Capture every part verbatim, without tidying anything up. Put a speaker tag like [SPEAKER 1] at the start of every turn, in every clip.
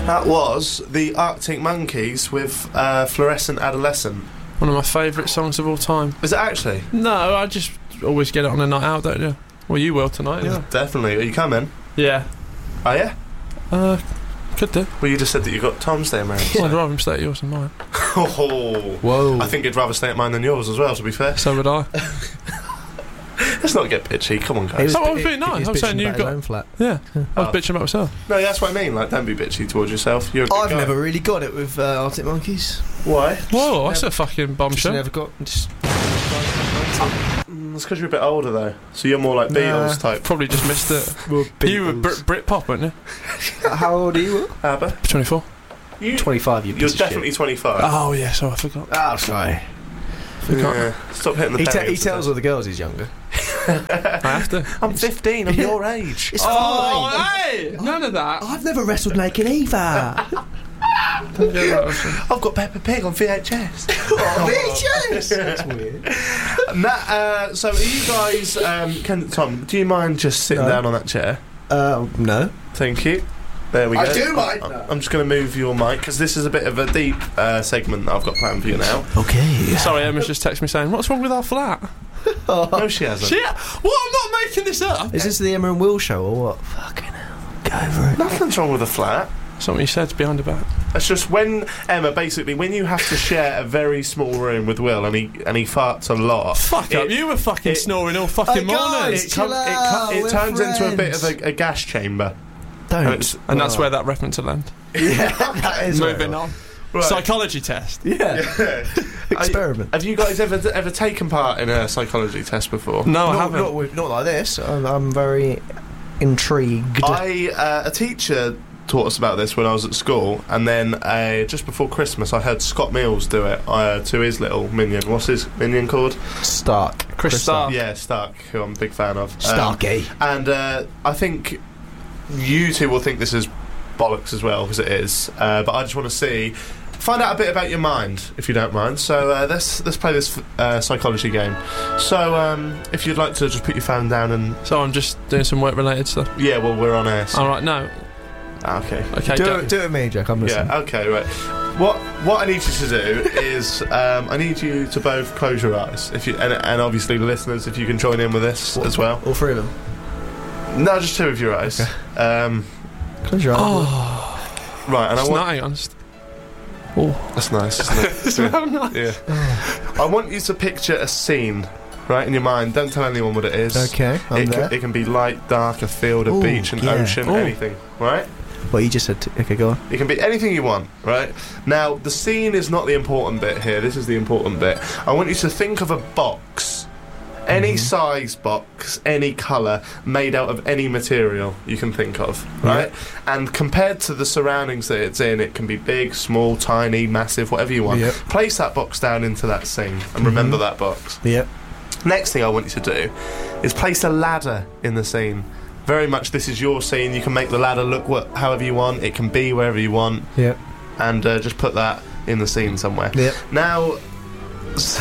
[SPEAKER 1] That was the Arctic Monkeys with uh, Fluorescent Adolescent.
[SPEAKER 2] One of my favourite songs of all time.
[SPEAKER 1] Is it actually?
[SPEAKER 2] No, I just always get it on a night out, don't you? Well, you will tonight, yeah.
[SPEAKER 1] Definitely. Are you coming?
[SPEAKER 2] Yeah.
[SPEAKER 1] Oh, yeah?
[SPEAKER 2] Uh, could do.
[SPEAKER 1] Well, you just said that you got Tom staying around.
[SPEAKER 2] Well, I'd rather him stay at yours than mine.
[SPEAKER 1] Oh.
[SPEAKER 3] Whoa.
[SPEAKER 1] I think you'd rather stay at mine than yours as well, to be fair.
[SPEAKER 2] So would I.
[SPEAKER 1] Let's not get bitchy. Come on, guys.
[SPEAKER 2] Oh, I was being nice. I was saying you've got...
[SPEAKER 3] own flat.
[SPEAKER 2] Yeah. I was
[SPEAKER 1] Oh.
[SPEAKER 2] bitching about myself.
[SPEAKER 1] No, that's what I mean. Like, don't be bitchy towards yourself. You're a good
[SPEAKER 3] I've
[SPEAKER 1] guy.
[SPEAKER 3] never really got it with uh, Arctic Monkeys.
[SPEAKER 1] Why?
[SPEAKER 2] Whoa, that's a fucking
[SPEAKER 3] Just
[SPEAKER 2] bombshell.
[SPEAKER 3] never got... Just...
[SPEAKER 1] Mm, it's because you're a bit older, though. So you're more like Beatles
[SPEAKER 3] Nah.
[SPEAKER 1] type.
[SPEAKER 2] Probably just missed it.
[SPEAKER 3] Well,
[SPEAKER 2] You were Brit, Brit pop, weren't you?
[SPEAKER 3] How old are you?
[SPEAKER 1] ABBA.
[SPEAKER 2] twenty-four.
[SPEAKER 1] You,
[SPEAKER 3] twenty-five, you
[SPEAKER 1] you're
[SPEAKER 3] piece of
[SPEAKER 1] definitely twenty-five.
[SPEAKER 2] Oh, yeah, so I forgot.
[SPEAKER 3] shit. Oh, sorry.
[SPEAKER 1] Yeah. Stop hitting the
[SPEAKER 3] He, te-
[SPEAKER 1] pennies.
[SPEAKER 3] he tells all the girls he's younger.
[SPEAKER 2] I have to.
[SPEAKER 1] I'm fifteen. I'm your age.
[SPEAKER 3] It's
[SPEAKER 2] Oh,
[SPEAKER 3] fine.
[SPEAKER 2] hey! None of that.
[SPEAKER 3] I've never wrestled naked either.
[SPEAKER 1] I've got Peppa Pig on V H S.
[SPEAKER 3] Oh, bitches! That's weird.
[SPEAKER 1] Nah, uh, so, are you guys? Um, can Tom? Do you mind just sitting
[SPEAKER 3] No.
[SPEAKER 1] down on that chair?
[SPEAKER 3] Uh, no.
[SPEAKER 1] Thank you. There we go.
[SPEAKER 3] I do mind.
[SPEAKER 1] I- I'm just going to move your mic because this is a bit of a deep uh, segment that I've got planned for you now.
[SPEAKER 3] Okay.
[SPEAKER 2] Sorry, Emma's just texted me saying, what's wrong with our flat?
[SPEAKER 1] No, she hasn't.
[SPEAKER 2] Shit! What? I'm not making this up!
[SPEAKER 3] Is this the Emma and Will show or what? Fucking hell. Go over it.
[SPEAKER 1] Nothing's wrong with a flat.
[SPEAKER 2] Something you said behind her back.
[SPEAKER 1] It's just when Emma, basically, when you have to share a very small room with Will and he and he farts a lot.
[SPEAKER 2] Fuck up,
[SPEAKER 1] it-
[SPEAKER 2] you were fucking
[SPEAKER 1] it-
[SPEAKER 2] snoring all fucking
[SPEAKER 3] Hey,
[SPEAKER 2] morning.
[SPEAKER 3] guys,
[SPEAKER 1] It,
[SPEAKER 3] chill
[SPEAKER 1] com- it,
[SPEAKER 3] out,
[SPEAKER 1] com- it
[SPEAKER 3] we're
[SPEAKER 1] turns into a bit of
[SPEAKER 3] friends.
[SPEAKER 1] a, a gas chamber.
[SPEAKER 3] Don't.
[SPEAKER 1] And it's-
[SPEAKER 2] And that's
[SPEAKER 3] Oh.
[SPEAKER 2] where that reference will end.
[SPEAKER 3] Yeah, that is
[SPEAKER 2] Moving
[SPEAKER 3] right.
[SPEAKER 2] on.
[SPEAKER 1] Right.
[SPEAKER 2] Psychology test.
[SPEAKER 3] Yeah. Experiment.
[SPEAKER 1] Have you guys ever ever taken part in a psychology test before?
[SPEAKER 2] No, I
[SPEAKER 3] not,
[SPEAKER 2] haven't.
[SPEAKER 3] Not, with, not like this. I'm, I'm very intrigued.
[SPEAKER 1] I uh, a teacher taught us about this when I was at school, and then uh, just before Christmas, I heard Scott Mills do it uh, to his little minion. What's his minion called?
[SPEAKER 3] Stark.
[SPEAKER 2] Chris Stark.
[SPEAKER 1] Yeah, Stark, who I'm a big fan of. Um,
[SPEAKER 3] Starky.
[SPEAKER 1] and uh, I think you two will think this is bollocks as well, because it is. Uh, but I just want to see, find out a bit about your mind, if you don't mind. So uh, let's let's play this uh, psychology game. So um, if you'd like to just put your phone down and
[SPEAKER 2] So I'm just doing some work-related stuff.
[SPEAKER 1] yeah, well we're on air. So.
[SPEAKER 2] Alright, no.
[SPEAKER 1] Ah, okay.
[SPEAKER 2] Okay,
[SPEAKER 3] Do
[SPEAKER 2] go.
[SPEAKER 3] it, do it with me, Jack. I'm listening.
[SPEAKER 1] Yeah. Okay. Right. What What I need you to do is um, I need you to both close your eyes. If you and, and obviously the listeners, if you can join in with this
[SPEAKER 3] What?
[SPEAKER 1] as well.
[SPEAKER 3] All three of them.
[SPEAKER 1] No, just two of your eyes.
[SPEAKER 3] Okay.
[SPEAKER 1] Um,
[SPEAKER 3] Close your eyes.
[SPEAKER 2] Oh,
[SPEAKER 1] right. And I
[SPEAKER 2] it's
[SPEAKER 1] want.
[SPEAKER 2] not, hang on. Just- Oh.
[SPEAKER 1] That's nice, isn't it?
[SPEAKER 2] It's very nice.
[SPEAKER 1] Yeah. I want you to picture a scene, right, in your mind. Don't tell anyone what it is.
[SPEAKER 3] Okay, I'm
[SPEAKER 1] It
[SPEAKER 3] there.
[SPEAKER 1] can, it can be light, dark, a field, a
[SPEAKER 3] Ooh,
[SPEAKER 1] beach, an
[SPEAKER 3] yeah.
[SPEAKER 1] ocean,
[SPEAKER 2] Ooh.
[SPEAKER 1] anything, right?
[SPEAKER 3] Well, you just said. T- okay, go on.
[SPEAKER 1] It can be anything you want, right? Now, the scene is not the important bit here. This is the important bit. I want you to think of a box. Any
[SPEAKER 3] Mhm.
[SPEAKER 1] size box, any colour, made out of any material you can think of, right? And compared to the surroundings that it's in, it can be big, small, tiny, massive, whatever you want.
[SPEAKER 3] Yep.
[SPEAKER 1] Place that box down into that scene and
[SPEAKER 3] Mhm.
[SPEAKER 1] remember that box.
[SPEAKER 3] Yep.
[SPEAKER 1] Next thing I want you to do is place a ladder in the scene. Very much this is your scene. You can make the ladder look what, however you want. It can be wherever you want.
[SPEAKER 3] Yep.
[SPEAKER 1] And uh, just put that in the scene somewhere.
[SPEAKER 3] Yep.
[SPEAKER 1] Now, s-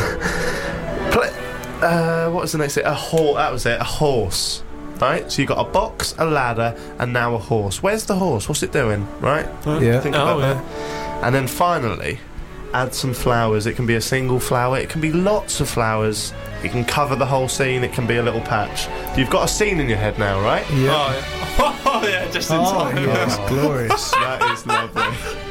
[SPEAKER 1] pla uh, what was the next thing? A horse. That was it. A horse. Right. So you got a box, a ladder, and now a horse. Where's the horse? What's it doing? Right.
[SPEAKER 3] Yeah.
[SPEAKER 1] Think
[SPEAKER 2] Oh,
[SPEAKER 1] about
[SPEAKER 2] yeah.
[SPEAKER 1] that. And then finally, add some flowers. It can be a single flower. It can be lots of flowers. It can cover the whole scene. It can be a little patch. You've got a scene in your head now, right?
[SPEAKER 3] Yeah.
[SPEAKER 2] Oh, yeah. Oh, yeah, just in
[SPEAKER 3] Oh,
[SPEAKER 2] time.
[SPEAKER 3] yes,
[SPEAKER 1] Oh.
[SPEAKER 3] glorious.
[SPEAKER 1] That is lovely.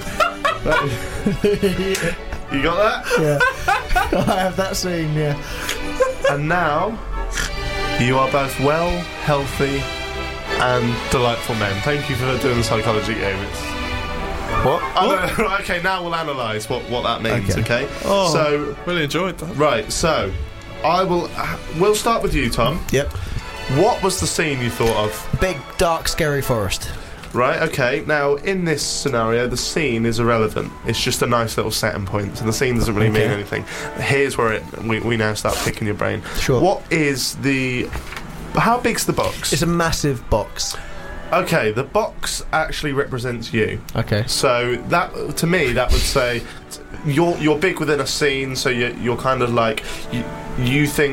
[SPEAKER 1] That is- you got that?
[SPEAKER 3] Yeah. I have that scene. Yeah.
[SPEAKER 1] And now, you are both well, healthy, and delightful men. Thank you for doing the psychology game. It's
[SPEAKER 3] What?
[SPEAKER 1] I don't know, right, okay, now we'll analyse what, what that means,
[SPEAKER 3] Okay.
[SPEAKER 1] okay?
[SPEAKER 2] Oh,
[SPEAKER 1] So,
[SPEAKER 2] really enjoyed that.
[SPEAKER 1] right, so, I will... Uh, we'll start with you, Tom.
[SPEAKER 3] Yep.
[SPEAKER 1] What was the scene you thought of?
[SPEAKER 3] Big, dark, scary forest.
[SPEAKER 1] Right, okay, now, in this scenario, the scene is irrelevant. It's just a nice little setting point, so the scene doesn't really mean
[SPEAKER 3] Okay.
[SPEAKER 1] anything. Here's where it, we, we now start picking your brain.
[SPEAKER 3] Sure.
[SPEAKER 1] What is the... How big's the box?
[SPEAKER 3] It's a massive box.
[SPEAKER 1] Okay, the box actually represents you.
[SPEAKER 3] Okay.
[SPEAKER 1] So that, to me, that would say you're you're big within a scene. So you're you're kind of like you, you think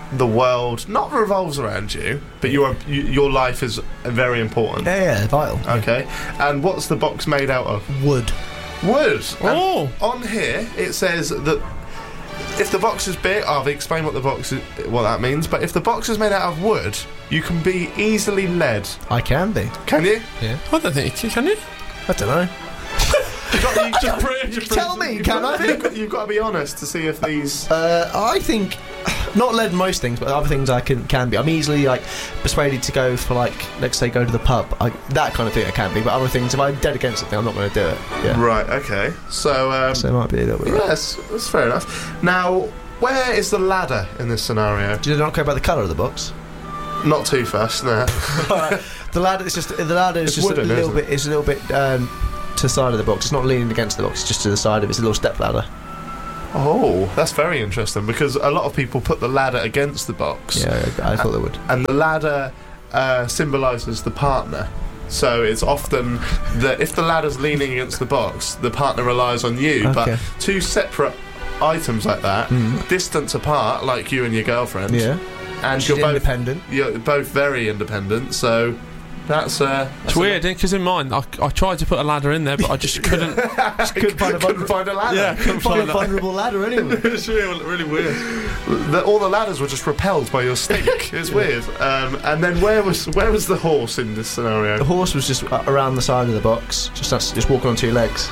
[SPEAKER 1] the world not revolves around you, but your you, your life is very important.
[SPEAKER 3] Yeah, yeah, vital.
[SPEAKER 1] Okay. And what's the box made out of?
[SPEAKER 3] Wood.
[SPEAKER 1] Wood. And
[SPEAKER 2] Oh.
[SPEAKER 1] on here it says that if the box is big, I'll explain what the box is, what that means. But if the box is made out of wood, you can be easily led.
[SPEAKER 3] I can be.
[SPEAKER 1] Can you?
[SPEAKER 2] I don't think you can. You?
[SPEAKER 3] I don't know.
[SPEAKER 1] You've got, you,
[SPEAKER 2] Just pre- just
[SPEAKER 3] Tell me,
[SPEAKER 1] you've
[SPEAKER 3] can
[SPEAKER 1] got,
[SPEAKER 3] I?
[SPEAKER 1] You've got, you've got to be honest to see if these.
[SPEAKER 3] Uh, I think not led most things, but other things I can can be. I'm easily like persuaded to go for like, let's say, go to the pub. I, that kind of thing I can be. But other things, if I'm dead against something, I'm not going to do it. Yeah.
[SPEAKER 1] Right. Okay. So. Um,
[SPEAKER 3] So it might be a little bit. Right.
[SPEAKER 1] yes, that's fair enough. Now, where is the ladder in this scenario?
[SPEAKER 3] Did I not care about the colour of the box?
[SPEAKER 1] Not too fast. No.
[SPEAKER 3] The ladder is just the ladder is
[SPEAKER 1] It's
[SPEAKER 3] just
[SPEAKER 1] wooden,
[SPEAKER 3] a little
[SPEAKER 1] isn't
[SPEAKER 3] bit. It's a little bit um, to the side of the box. It's not leaning against the box. It's just to the side of it. It's a little step ladder.
[SPEAKER 1] Oh, that's very interesting because a lot of people put the ladder against the box.
[SPEAKER 3] Yeah, I thought they would.
[SPEAKER 1] And the ladder uh, symbolises the partner. So it's often that if the ladder's leaning against the box, the partner relies on you.
[SPEAKER 3] Okay.
[SPEAKER 1] But two separate items like that,
[SPEAKER 3] Mm.
[SPEAKER 1] distance apart, like you and your girlfriend,
[SPEAKER 3] Yeah,
[SPEAKER 1] and
[SPEAKER 3] she's
[SPEAKER 1] you're both
[SPEAKER 3] independent.
[SPEAKER 1] you're both very independent. So that's uh,
[SPEAKER 2] It's weird, because in mine, I, I tried to put a ladder in there, but I just couldn't.
[SPEAKER 3] Just couldn't find a
[SPEAKER 1] couldn't
[SPEAKER 3] vulnerable,
[SPEAKER 1] find a ladder.
[SPEAKER 2] Yeah, couldn't
[SPEAKER 3] find a
[SPEAKER 2] find that.
[SPEAKER 3] vulnerable ladder anyway.
[SPEAKER 1] It's really, really weird. The, all the ladders were just repelled by your stink. It's weird. Um, and then where was where was the horse in this
[SPEAKER 3] The
[SPEAKER 1] scenario?
[SPEAKER 3] horse was just uh, around the side of the box, just that's- just walking on two legs.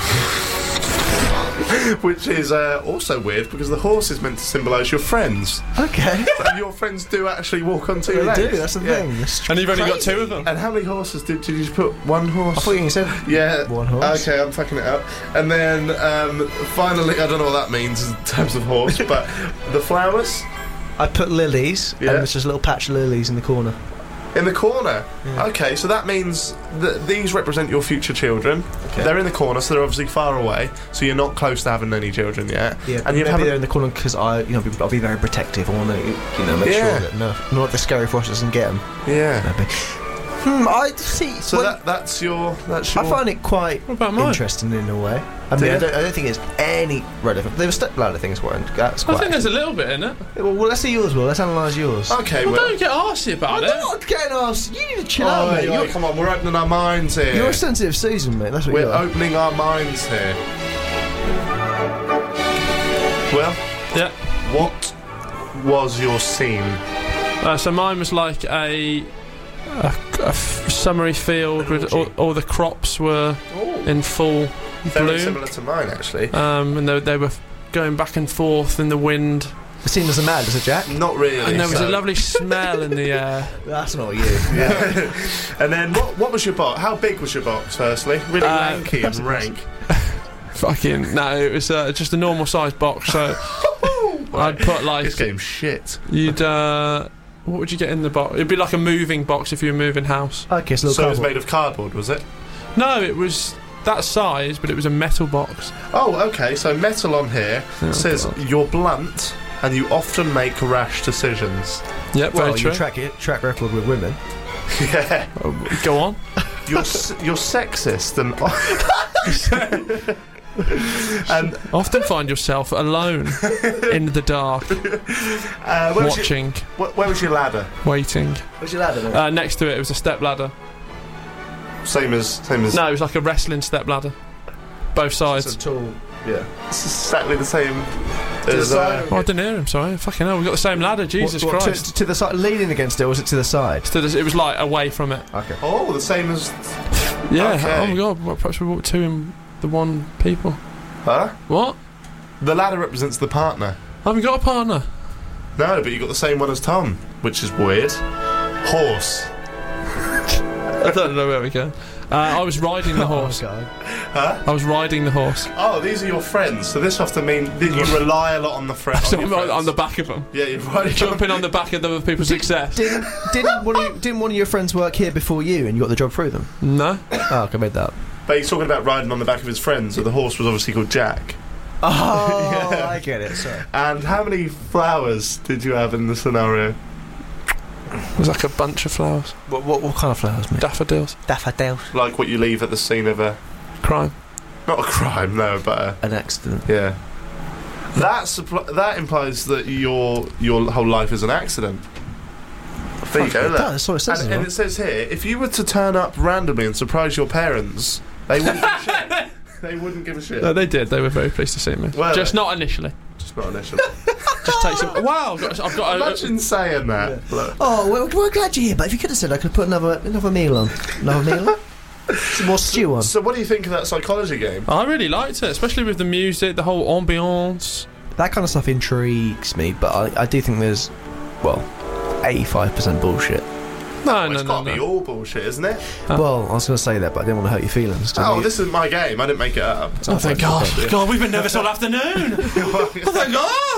[SPEAKER 1] Which is uh, also weird because the horse is meant to symbolise your friends.
[SPEAKER 3] Okay,
[SPEAKER 1] And your friends do actually walk on two
[SPEAKER 3] they
[SPEAKER 1] legs.
[SPEAKER 3] do. That's the
[SPEAKER 1] Yeah.
[SPEAKER 3] thing. That's
[SPEAKER 2] And you've only got
[SPEAKER 3] crazy.
[SPEAKER 2] two of them.
[SPEAKER 1] And how many horses did, did you put? One horse?
[SPEAKER 3] I thought you said
[SPEAKER 1] Yeah.
[SPEAKER 3] one horse.
[SPEAKER 1] Okay, I'm fucking it up. And then um, finally, I don't know what that means in terms of horse, but the flowers
[SPEAKER 3] I put lilies,
[SPEAKER 1] Yeah.
[SPEAKER 3] and there's just a little patch of lilies in the corner.
[SPEAKER 1] in the corner.
[SPEAKER 3] Yeah.
[SPEAKER 1] Okay, so that means that these represent your future children.
[SPEAKER 3] Okay.
[SPEAKER 1] They're in the corner, so they're obviously far away. So you're not close to having any children yet.
[SPEAKER 3] Yeah,
[SPEAKER 1] And you
[SPEAKER 3] maybe
[SPEAKER 1] haven't-
[SPEAKER 3] they're in the corner because I, you know, I'll be very protective. I want to, you know, make
[SPEAKER 1] Yeah.
[SPEAKER 3] sure that no, not the scary frost doesn't get them.
[SPEAKER 1] Yeah.
[SPEAKER 3] Maybe. Hmm, I see.
[SPEAKER 1] So
[SPEAKER 3] when-
[SPEAKER 1] that that's your that's your.
[SPEAKER 3] I find it quite
[SPEAKER 2] What about mine?
[SPEAKER 3] interesting in a way. I
[SPEAKER 1] Do
[SPEAKER 3] mean, I
[SPEAKER 1] you?
[SPEAKER 3] don't, I don't think it's any relevant. There were step ladder things weren't. That's
[SPEAKER 2] I
[SPEAKER 3] quite.
[SPEAKER 2] think there's a little bit in it.
[SPEAKER 3] well, well, let's see yours. Well, let's analyse yours.
[SPEAKER 1] Okay,
[SPEAKER 2] Well,
[SPEAKER 1] well.
[SPEAKER 2] don't get arsy about
[SPEAKER 3] I'm
[SPEAKER 2] it.
[SPEAKER 3] not getting asked. You need to chill
[SPEAKER 1] Oh,
[SPEAKER 3] out, mate.
[SPEAKER 1] yeah,
[SPEAKER 3] You're,
[SPEAKER 1] come on, we're opening our minds here.
[SPEAKER 3] you're a sensitive Susan, mate. That's what
[SPEAKER 1] We're
[SPEAKER 3] you are.
[SPEAKER 1] opening our minds here. Well,
[SPEAKER 2] Yeah.
[SPEAKER 1] what was your scene?
[SPEAKER 2] Uh, so mine was like a, a, a f- summery field with all, all the crops were in full
[SPEAKER 1] Very
[SPEAKER 2] bloom,
[SPEAKER 1] similar to mine, actually.
[SPEAKER 2] um, and they, they were going back and forth in the wind,
[SPEAKER 3] The scene doesn't matter, does it, Jack?
[SPEAKER 1] Not really.
[SPEAKER 2] and there was
[SPEAKER 1] so-
[SPEAKER 2] a lovely smell in the air.
[SPEAKER 3] That's not you.
[SPEAKER 1] Yeah. And then, what, what was your box? How big was your box, firstly? Really
[SPEAKER 2] Uh,
[SPEAKER 1] lanky and rank.
[SPEAKER 2] Fucking no, it was uh, just a normal sized box. So I'd put like
[SPEAKER 1] This game's shit.
[SPEAKER 2] you'd. Uh, what would you get in the box? It'd be like a moving box if you were moving house.
[SPEAKER 3] Okay, it's a little
[SPEAKER 1] So it was
[SPEAKER 3] cardboard.
[SPEAKER 1] made of cardboard, was it?
[SPEAKER 2] No, it was that size, but it was a metal box.
[SPEAKER 1] Oh, okay. So metal on here
[SPEAKER 2] Oh,
[SPEAKER 1] says
[SPEAKER 2] God.
[SPEAKER 1] you're blunt and you often make rash decisions.
[SPEAKER 2] Yep,
[SPEAKER 3] Well,
[SPEAKER 2] very true.
[SPEAKER 3] your track, your track record with women.
[SPEAKER 1] Yeah.
[SPEAKER 2] Oh, go on.
[SPEAKER 1] You're s- you're sexist and and
[SPEAKER 2] Often find yourself alone in the dark,
[SPEAKER 1] uh, where, was your,
[SPEAKER 2] watching,
[SPEAKER 1] wh- where was your ladder?
[SPEAKER 2] waiting.
[SPEAKER 3] What's your ladder, mate?
[SPEAKER 2] Uh, next to it, it was a step ladder.
[SPEAKER 1] Same as same as
[SPEAKER 2] No, it was like a wrestling step ladder. Both sides.
[SPEAKER 3] It's a tall. Yeah.
[SPEAKER 1] it's exactly the same
[SPEAKER 3] the
[SPEAKER 1] as
[SPEAKER 3] side
[SPEAKER 1] uh,
[SPEAKER 2] Oh, I didn't hear him. Sorry. Fucking hell, we got the same ladder. Jesus
[SPEAKER 3] What- what,
[SPEAKER 2] Christ.
[SPEAKER 3] To, to the side, leaning against it, or was it to the side?
[SPEAKER 2] So this- it was like away from it.
[SPEAKER 3] Okay.
[SPEAKER 1] oh the same as
[SPEAKER 2] Yeah.
[SPEAKER 1] Okay.
[SPEAKER 2] Oh my god. Well, perhaps we brought two in the one people.
[SPEAKER 1] huh?
[SPEAKER 2] What?
[SPEAKER 1] The ladder represents the partner.
[SPEAKER 2] I haven't got a partner.
[SPEAKER 1] No, but you got the same one as Tom, which is weird. Horse.
[SPEAKER 2] I don't know where we go. Uh, I was riding the horse.
[SPEAKER 3] Oh, God.
[SPEAKER 1] Huh?
[SPEAKER 2] I was riding the horse.
[SPEAKER 1] Oh, these are your friends. So this often means that you rely a lot on the fri- on
[SPEAKER 2] So
[SPEAKER 1] your
[SPEAKER 2] I'm on,
[SPEAKER 1] friends.
[SPEAKER 2] on the back of them,
[SPEAKER 1] Yeah, you're riding
[SPEAKER 2] jumping on the back of other people's success.
[SPEAKER 3] Didn't didn't one, of you, didn't one of your friends work here before you, and you got the job through them?
[SPEAKER 2] No.
[SPEAKER 3] Oh, okay, made that up.
[SPEAKER 1] But he's talking about riding on the back of his friends, so the horse was obviously called Jack.
[SPEAKER 3] Oh,
[SPEAKER 1] Yeah.
[SPEAKER 3] I get it. Sorry.
[SPEAKER 1] And how many flowers did you have in the scenario?
[SPEAKER 2] It was like a bunch of flowers.
[SPEAKER 3] What what, what kind of flowers, mate?
[SPEAKER 2] Daffodils.
[SPEAKER 3] Daffodils.
[SPEAKER 1] Like what you leave at the scene of a...
[SPEAKER 2] Crime.
[SPEAKER 1] Not a crime, no, but a,
[SPEAKER 3] An accident.
[SPEAKER 1] yeah. That's that implies that your your whole life is an accident. There you go.
[SPEAKER 3] It
[SPEAKER 1] Look.
[SPEAKER 3] does, that's what it says.
[SPEAKER 1] And, and it says here, if you were to turn up randomly and surprise your parents, they wouldn't give a shit. They wouldn't give a shit.
[SPEAKER 2] No, they did. They were very pleased to see me.
[SPEAKER 1] Were
[SPEAKER 2] Just
[SPEAKER 1] they?
[SPEAKER 2] not initially.
[SPEAKER 1] Just not initially.
[SPEAKER 2] Just take some. Wow, I've got. I've got a,
[SPEAKER 1] Imagine saying that.
[SPEAKER 3] Yeah.
[SPEAKER 1] Look.
[SPEAKER 3] Oh, we're, we're glad you're here, but if you could have said I could put another another meal on. Another meal on? Some more stew on.
[SPEAKER 1] So what do you think of that psychology game?
[SPEAKER 2] I really liked it, especially with the music, the whole ambiance.
[SPEAKER 3] That kind of stuff intrigues me, but I, I do think there's, well, eighty-five percent bullshit.
[SPEAKER 2] No,
[SPEAKER 1] Well,
[SPEAKER 2] no,
[SPEAKER 1] it's
[SPEAKER 2] no,
[SPEAKER 1] got to
[SPEAKER 2] no.
[SPEAKER 1] be all bullshit, isn't it?
[SPEAKER 2] Huh?
[SPEAKER 3] Well, I was going to say that, but I didn't want to hurt your feelings. 'cause I
[SPEAKER 1] Oh,
[SPEAKER 3] think
[SPEAKER 1] this is my game. I didn't make it up.
[SPEAKER 2] Oh, thank God.
[SPEAKER 3] Yeah.
[SPEAKER 2] God, we've been nervous all afternoon. Oh, thank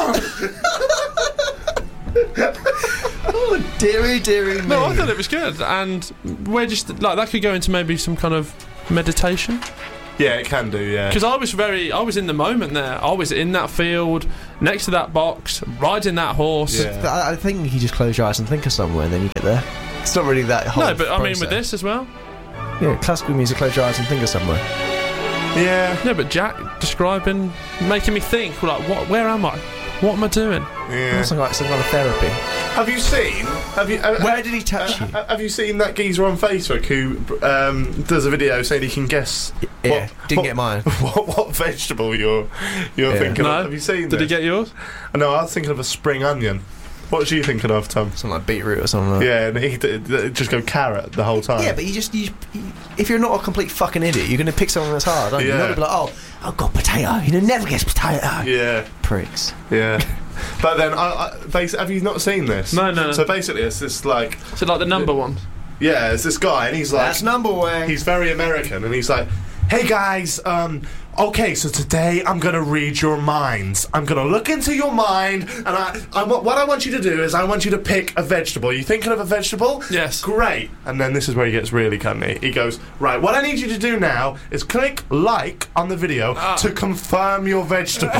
[SPEAKER 2] God.
[SPEAKER 3] Oh, dearie, dearie me.
[SPEAKER 2] No, I thought it was good. And we're just, like, that could go into maybe some kind of meditation.
[SPEAKER 1] Yeah, it can do, yeah.
[SPEAKER 2] Because I was very, I was in the moment there. I was in that field, next to that box, riding that horse.
[SPEAKER 1] Yeah.
[SPEAKER 3] I, I think you just close your eyes and think of somewhere, and then you get there. It's not really that whole
[SPEAKER 2] No, but I mean
[SPEAKER 3] process.
[SPEAKER 2] with this as well.
[SPEAKER 3] Yeah, classical music, close your eyes and think of somewhere.
[SPEAKER 1] Yeah.
[SPEAKER 2] No, but Jack describing, making me think, like, what? Where am I? What am I doing?
[SPEAKER 1] Yeah.
[SPEAKER 3] It's like some kind of therapy.
[SPEAKER 1] Have you seen? Have you? Uh,
[SPEAKER 3] Where did he touch
[SPEAKER 1] uh,
[SPEAKER 3] you?
[SPEAKER 1] uh, have you seen that geezer on Facebook who um, does a video saying he can guess
[SPEAKER 3] Yeah,
[SPEAKER 1] what-
[SPEAKER 3] didn't
[SPEAKER 1] what-
[SPEAKER 3] get mine.
[SPEAKER 1] what, what vegetable you're you're
[SPEAKER 3] Yeah.
[SPEAKER 1] thinking
[SPEAKER 2] No.
[SPEAKER 1] of? Have you seen?
[SPEAKER 2] Did he
[SPEAKER 1] this?
[SPEAKER 2] get yours?
[SPEAKER 1] No, I was thinking of a spring onion. What was you thinking of, Tom?
[SPEAKER 3] Something like beetroot or something like that.
[SPEAKER 1] Yeah, and he did, did just go carrot the whole time.
[SPEAKER 3] Yeah, but you just, you, you, if you're not a complete fucking idiot, you're going to pick something that's hard, aren't you?
[SPEAKER 1] Yeah.
[SPEAKER 3] You're not going to be like, oh, I've got potato. You know, never gets potato.
[SPEAKER 1] yeah,
[SPEAKER 3] Pricks.
[SPEAKER 1] yeah. But then, I, I, basi- have you not seen this?
[SPEAKER 2] No, no, no.
[SPEAKER 1] So basically, it's this like,
[SPEAKER 2] So like the number one.
[SPEAKER 1] yeah, it's this guy, and he's like,
[SPEAKER 3] That's number one.
[SPEAKER 1] he's very American, and he's like, hey guys, um, okay, so today I'm gonna read your minds. I'm gonna look into your mind, and I, I wa- what I want you to do is I want you to pick a vegetable. Are you thinking of a vegetable?
[SPEAKER 2] Yes.
[SPEAKER 1] Great. And then this is where he gets really cunny. He goes, right, what I need you to do now is click like on the video
[SPEAKER 2] Ah.
[SPEAKER 1] to confirm your vegetable.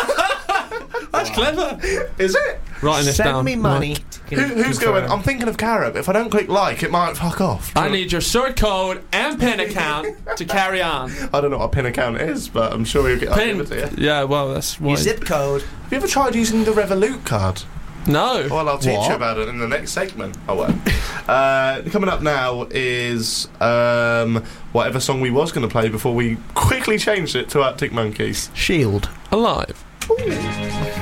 [SPEAKER 2] That's clever.
[SPEAKER 1] Is it?
[SPEAKER 2] Writing this
[SPEAKER 3] Send
[SPEAKER 2] down.
[SPEAKER 3] me money.
[SPEAKER 1] Who, who's going, I'm thinking of carrot. If I don't click like, it might fuck off.
[SPEAKER 2] I need your sort code and PIN account to carry on.
[SPEAKER 1] I don't know what a PIN account is, but I'm sure you'll get I'll
[SPEAKER 2] PIN.
[SPEAKER 1] give it to you.
[SPEAKER 2] Yeah, well, that's
[SPEAKER 3] Your
[SPEAKER 2] why.
[SPEAKER 3] zip code.
[SPEAKER 1] Have you ever tried using the Revolut card?
[SPEAKER 2] No.
[SPEAKER 1] Well, I'll teach
[SPEAKER 3] What?
[SPEAKER 1] you about it in the next segment. I won't. uh, coming up now is um, whatever song we was going to play before we quickly changed it to Arctic Monkeys.
[SPEAKER 3] Shield.
[SPEAKER 2] Alive.